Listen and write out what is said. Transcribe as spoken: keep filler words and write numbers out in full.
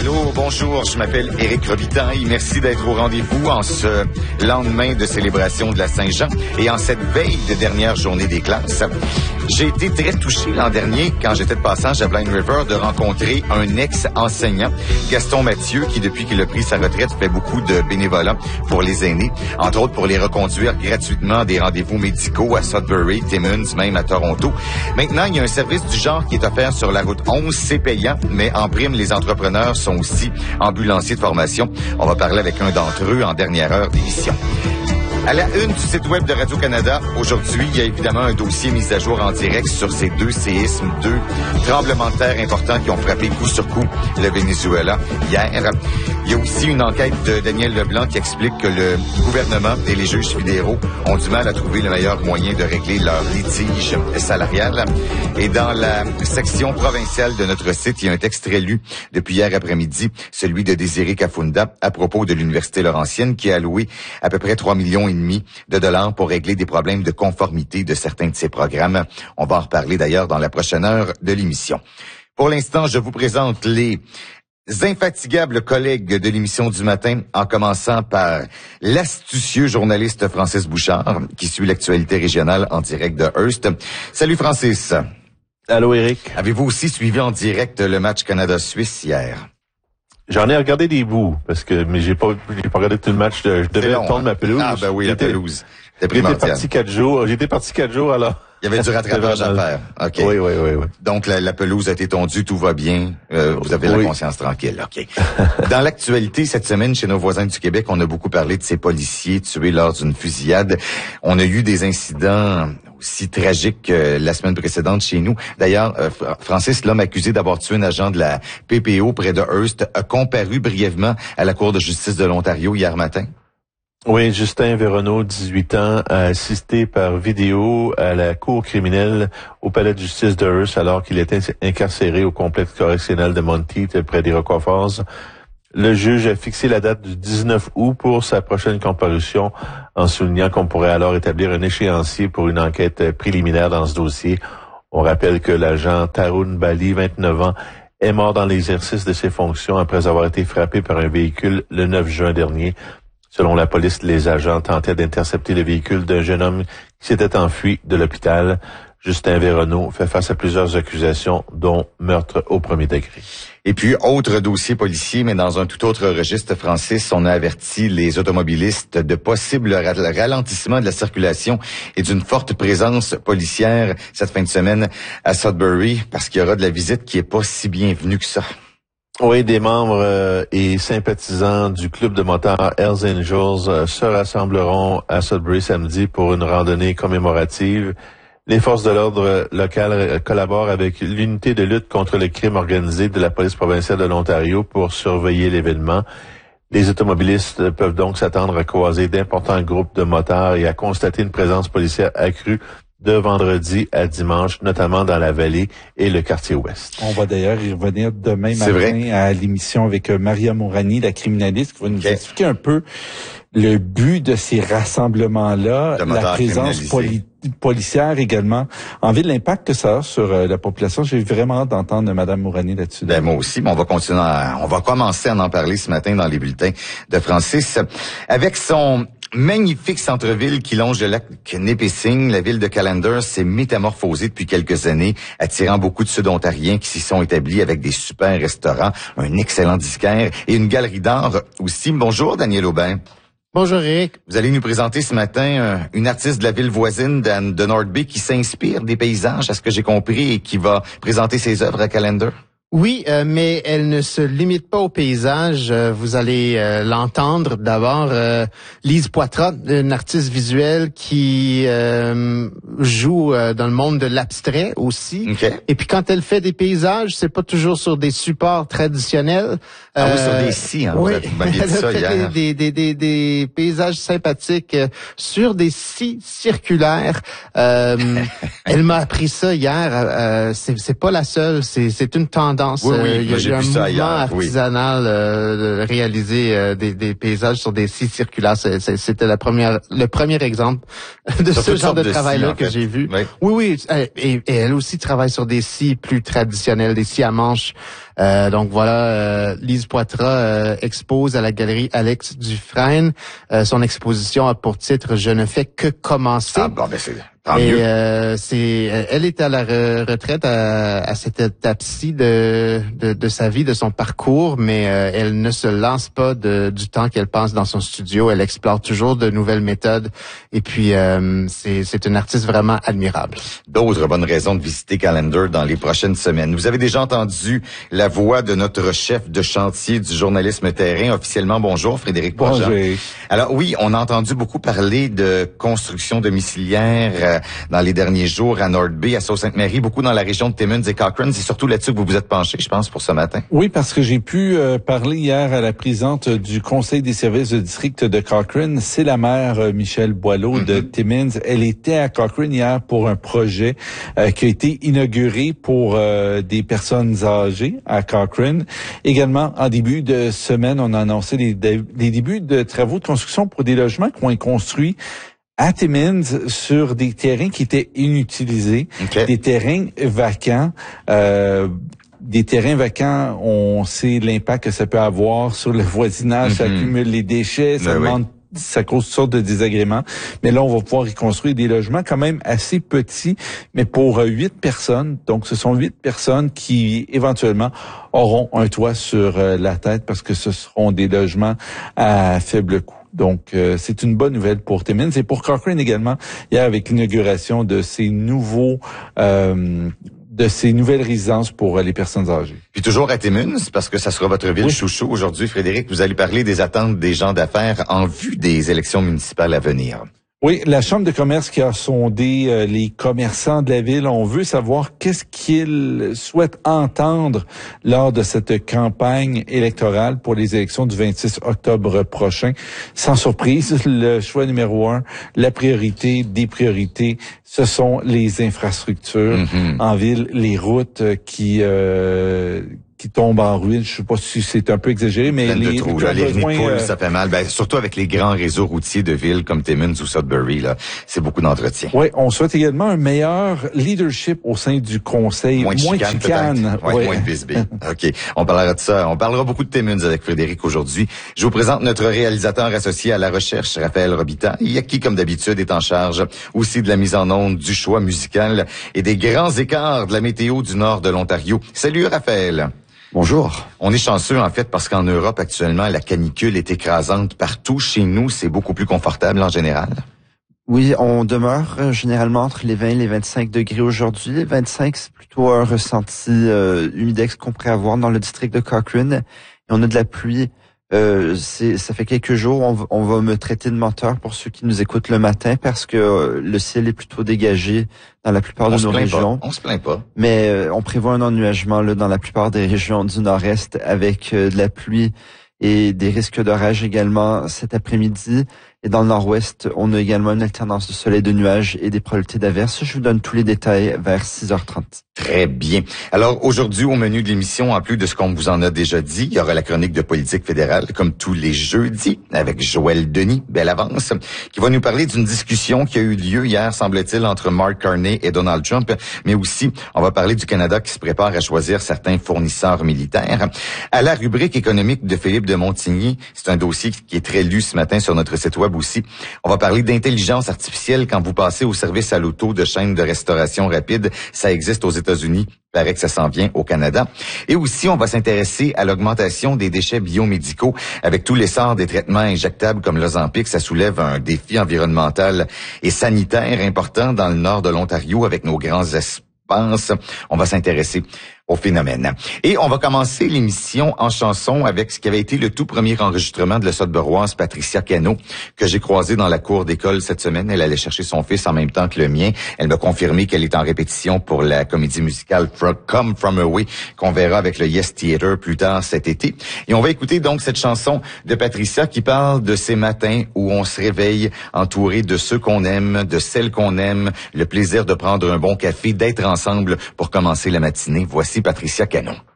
Allô, bonjour, je m'appelle Éric Robitaille. Merci d'être au rendez-vous en ce lendemain de célébration de la Saint-Jean et en cette veille de dernière journée des classes. J'ai été très touché l'an dernier, quand j'étais de passage à Blind River, de rencontrer un ex-enseignant, Gaston Mathieu, qui depuis qu'il a pris sa retraite fait beaucoup de bénévolat pour les aînés, entre autres pour les reconduire gratuitement à des rendez-vous médicaux à Sudbury, Timmins, même à Toronto. Maintenant, il y a un service du genre qui est offert sur la route onze, c'est payant, mais en prime, les entrepreneurs sont aussi ambulanciers de formation. On va parler avec un d'entre eux en dernière heure d'émission. À la une du site web de Radio-Canada, aujourd'hui, il y a évidemment un dossier mis à jour en direct sur ces deux séismes, deux tremblements de terre importants qui ont frappé coup sur coup le Venezuela hier. Il y a aussi une enquête de Daniel Leblanc qui explique que le gouvernement et les juges fédéraux ont du mal à trouver le meilleur moyen de régler leur litige salarial. Et dans la section provinciale de notre site, il y a un texte très lu depuis hier après-midi, celui de Désiré Kafunda à propos de l'Université Laurentienne qui a alloué à peu près trois millions et demi de dollars pour régler des problèmes de conformité de certains de ses programmes. On va en reparler d'ailleurs dans la prochaine heure de l'émission. Pour l'instant, je vous présente les infatigables collègues de l'émission du matin, en commençant par l'astucieux journaliste Francis Bouchard, qui suit l'actualité régionale en direct de Hearst. Salut Francis. Allô Éric. Avez-vous aussi suivi en direct le match Canada-Suisse hier? J'en ai regardé des bouts, parce que mais j'ai pas j'ai pas regardé tout le match. Je devais long, tondre hein? ma pelouse. Ah ben oui, la pelouse. C'était J'étais parti quatre jours. J'étais parti quatre jours alors. Il y avait du rattrapage à faire. OK. Oui, oui, oui, oui. Donc, la, la pelouse a été tondue, tout va bien. Euh, vous avez oui. la conscience tranquille. OK. Dans l'actualité, cette semaine, chez nos voisins du Québec, on a beaucoup parlé de ces policiers tués lors d'une fusillade. On a eu des incidents aussi tragiques que la semaine précédente chez nous. D'ailleurs, euh, Francis, l'homme accusé d'avoir tué un agent de la P P O près de Hearst, a comparu brièvement à la Cour de justice de l'Ontario hier matin. Oui, Justin Véronneau, dix-huit ans, a assisté par vidéo à la cour criminelle au palais de justice de Hearst alors qu'il était incarcéré au complexe correctionnel de Monteith près d'Iroquois Falls. Le juge a fixé la date du dix-neuf août pour sa prochaine comparution en soulignant qu'on pourrait alors établir un échéancier pour une enquête préliminaire dans ce dossier. On rappelle que l'agent Tarun Bali, vingt-neuf ans, est mort dans l'exercice de ses fonctions après avoir été frappé par un véhicule le neuf juin dernier. Selon la police, les agents tentaient d'intercepter le véhicule d'un jeune homme qui s'était enfui de l'hôpital. Justin Véronneau fait face à plusieurs accusations, dont meurtre au premier degré. Et puis, autre dossier policier, mais dans un tout autre registre, Francis, on a averti les automobilistes de possibles ralentissements de la circulation et d'une forte présence policière cette fin de semaine à Sudbury, parce qu'il y aura de la visite qui est pas si bienvenue que ça. Oui, des membres euh, et sympathisants du club de motards Hells Angels euh, se rassembleront à Sudbury samedi pour une randonnée commémorative. Les forces de l'ordre locales euh, collaborent avec l'unité de lutte contre le crime organisé de la police provinciale de l'Ontario pour surveiller l'événement. Les automobilistes peuvent donc s'attendre à croiser d'importants groupes de motards et à constater une présence policière accrue de vendredi à dimanche, notamment dans la vallée et le quartier ouest. On va d'ailleurs y revenir demain C'est matin vrai. à l'émission avec Maria Mourani, la criminaliste, qui va nous Okay. expliquer un peu le but de ces rassemblements-là, De la motards présence criminalisés. poli- policière également. En ville, l'impact que ça a sur euh, la population. J'ai vraiment hâte d'entendre Madame Mourani là-dessus. Ben moi aussi, mais on va continuer, à, on va commencer à en parler ce matin dans les bulletins de Francis. Avec son magnifique centre-ville qui longe le lac Nipissing, la ville de Callander s'est métamorphosée depuis quelques années, attirant beaucoup de Sud-Ontariens qui s'y sont établis avec des super restaurants, un excellent disquaire et une galerie d'art aussi. Bonjour, Daniel Aubin. Bonjour Eric. Vous allez nous présenter ce matin euh, une artiste de la ville voisine de, de North Bay qui s'inspire des paysages, à ce que j'ai compris, et qui va présenter ses œuvres à Callander. Oui, euh, mais elle ne se limite pas au paysage. Euh, vous allez euh, l'entendre d'abord. Euh, Lise Poitras, une artiste visuelle qui euh, joue euh, dans le monde de l'abstrait aussi. Okay. Et puis quand elle fait des paysages, c'est pas toujours sur des supports traditionnels. Ah oui, Euh, sur des scies, hein, oui, vous m'aviez dit elle a ça fait hier. Des, des, des, des paysages sympathiques euh, sur des scies circulaires. Euh, elle m'a appris ça hier. Euh, c'est, c'est pas la seule. C'est, c'est une tendance tendance. Oui, oui, euh, il y a j'ai eu un vu mouvement ça ailleurs, artisanal oui. euh, de réaliser euh, des, des paysages sur des scies circulaires. C'est, c'est, c'était la première, le premier exemple de sur ce genre de, de travail-là scie, que fait. j'ai vu. Oui, oui, oui et, et elle aussi travaille sur des scies plus traditionnels, des scies à manches. Euh, donc voilà, euh, Lise Poitras euh, expose à la galerie Alex Dufresne. Euh, son exposition a pour titre « Je ne fais que commencer ». Ah bon, ben c'est tant Et mieux. euh, c'est, elle est à la re- retraite à, à cette étape-ci de, de de sa vie, de son parcours, mais euh, elle ne se lance pas de, du temps qu'elle passe dans son studio. Elle explore toujours de nouvelles méthodes. Et puis euh, c'est c'est une artiste vraiment admirable. D'autres bonnes raisons de visiter Callendar dans les prochaines semaines. Vous avez déjà entendu la voix de notre chef de chantier du journalisme terrain. Officiellement, bonjour, Frédéric Poitras. Bonjour. Alors oui, on a entendu beaucoup parler de construction domiciliaire euh, dans les derniers jours à North Bay, à Sault-Sainte-Marie, beaucoup dans la région de Timmins et Cochrane. C'est surtout là-dessus que vous vous êtes penché, je pense, pour ce matin. Oui, parce que j'ai pu euh, parler hier à la présidente du Conseil des services de district de Cochrane. C'est la maire euh, Michèle Boileau mm-hmm. de Timmins. Elle était à Cochrane hier pour un projet euh, qui a été inauguré pour euh, des personnes âgées à Cochrane. Également, en début de semaine, on a annoncé les, les débuts de travaux de construction pour des logements qui vont être construits à Timmins sur des terrains qui étaient inutilisés, okay. des terrains vacants. Euh, des terrains vacants, on sait l'impact que ça peut avoir sur le voisinage, mm-hmm. ça accumule les déchets, ça ben demande oui. Ça cause toutes sortes de désagréments. Mais là, on va pouvoir y construire des logements quand même assez petits, mais pour huit personnes. Donc, ce sont huit personnes qui, éventuellement, auront un toit sur euh, la tête parce que ce seront des logements à faible coût. Donc, euh, c'est une bonne nouvelle pour Timmins et pour Cochrane également. Hier, avec l'inauguration de ces nouveaux... Euh, de ces nouvelles résidences pour les personnes âgées. Puis toujours à Timmins, parce que ça sera votre ville oui. chouchou aujourd'hui, Frédéric, vous allez parler des attentes des gens d'affaires en vue des élections municipales à venir. Oui, la Chambre de commerce qui a sondé euh, les commerçants de la ville, on veut savoir qu'est-ce qu'ils souhaitent entendre lors de cette campagne électorale pour les élections du vingt-six octobre prochain. Sans surprise, le choix numéro un, la priorité des priorités, ce sont les infrastructures mm-hmm. en ville, les routes qui... Euh, qui tombent en ruine. Je sais pas si c'est un peu exagéré, mais les, les, trous, là, les nids de poules, ça fait mal. Ben, surtout avec les grands réseaux routiers de villes comme Timmins ou Sudbury, là, c'est beaucoup d'entretien. Oui, on souhaite également un meilleur leadership au sein du conseil. Moins de moins chicane, chicane. Ouais, ouais. moins de bisbille. OK. On parlera de ça. On parlera beaucoup de Timmins avec Frédéric aujourd'hui. Je vous présente notre réalisateur associé à la recherche, Raphaël Robitaille, qui, comme d'habitude, est en charge aussi de la mise en onde, du choix musical et des grands écarts de la météo du nord de l'Ontario. Salut, Raphaël. Bonjour. On est chanceux, en fait, parce qu'en Europe, actuellement, la canicule est écrasante partout. Chez nous, c'est beaucoup plus confortable en général. Oui, on demeure euh, généralement entre les vingt et les vingt-cinq degrés aujourd'hui. Les vingt-cinq, c'est plutôt un ressenti euh, humidex qu'on pourrait avoir dans le district de Cochrane. Et on a de la pluie. Euh, c'est, ça fait quelques jours, on, va, on va me traiter de menteur pour ceux qui nous écoutent le matin parce que euh, le ciel est plutôt dégagé dans la plupart on de nos régions. Pas. On se plaint pas. Mais euh, on prévoit un ennuagement là dans la plupart des régions du nord-est avec euh, de la pluie et des risques d'orage également cet après-midi. Et dans le nord-ouest, on a également une alternance de soleil, de nuages et des probabilités d'averses. Je vous donne tous les détails vers six heures trente. Très bien. Alors aujourd'hui, au menu de l'émission, en plus de ce qu'on vous en a déjà dit, il y aura la chronique de politique fédérale, comme tous les jeudis, avec Joël Denis, belle avance, qui va nous parler d'une discussion qui a eu lieu hier, semble-t-il, entre Mark Carney et Donald Trump. Mais aussi, on va parler du Canada qui se prépare à choisir certains fournisseurs militaires. À la rubrique économique de Philippe de Montigny, c'est un dossier qui est très lu ce matin sur notre site web aussi. On va parler d'intelligence artificielle quand vous passez au service à l'auto de chaînes de restauration rapide. Ça existe aux États-Unis. Il paraît que ça s'en vient au Canada. Et aussi, on va s'intéresser à l'augmentation des déchets biomédicaux. Avec tout l'essor des traitements injectables comme l'Ozempic, ça soulève un défi environnemental et sanitaire important dans le nord de l'Ontario avec nos grands espaces. On va s'intéresser au phénomène. Et on va commencer l'émission en chanson avec ce qui avait été le tout premier enregistrement de la Sudburoise Patricia Cano, que j'ai croisé dans la cour d'école cette semaine. Elle allait chercher son fils en même temps que le mien. Elle m'a confirmé qu'elle est en répétition pour la comédie musicale Come From Away, qu'on verra avec le Yes Theatre plus tard cet été. Et on va écouter donc cette chanson de Patricia qui parle de ces matins où on se réveille entouré de ceux qu'on aime, de celles qu'on aime, le plaisir de prendre un bon café, d'être ensemble pour commencer la matinée. Voici Patricia Cano.